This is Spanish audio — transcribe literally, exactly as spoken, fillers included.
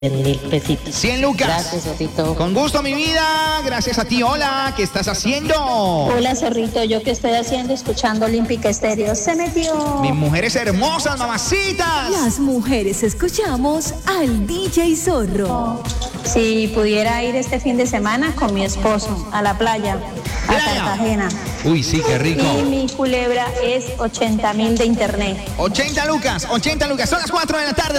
mil pesitos. cien lucas. Gracias, Zorrito. Con gusto, mi vida. Gracias a ti. Hola, ¿qué estás haciendo? Hola, Zorrito. ¿Yo qué estoy haciendo? Escuchando Olímpica Estéreo. Se metió. Mis mujeres hermosas, mamacitas. Las mujeres escuchamos al D J Zorro. Si pudiera ir este fin de semana con mi esposo a la playa, a Playa. Cartagena. Uy, sí, qué rico. Y mi culebra es ochenta mil de internet. ochenta lucas, ochenta lucas. Son las cuatro de la tarde.